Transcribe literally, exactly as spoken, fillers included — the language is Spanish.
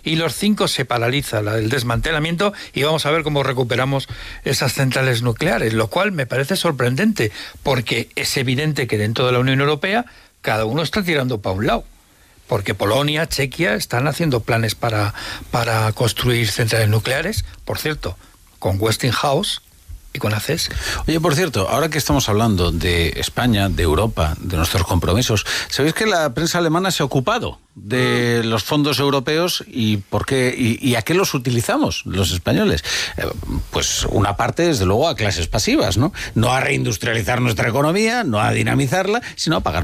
y los cinco se paraliza la, el desmantelamiento y vamos a ver cómo recuperamos esas centrales nucleares, lo cual me parece sorprendente, porque es evidente que dentro de la Unión Europea cada uno está tirando para un lado. Porque Polonia, Chequia están haciendo planes para, para construir centrales nucleares, por cierto, con Westinghouse y con ACES. Oye, por cierto, ahora que estamos hablando de España, de Europa, de nuestros compromisos, ¿sabéis que la prensa alemana se ha ocupado de los fondos europeos y por qué y, y a qué los utilizamos los españoles? Eh, pues una parte, desde luego, a clases pasivas, ¿no? No a reindustrializar nuestra economía, no a dinamizarla, sino a pagar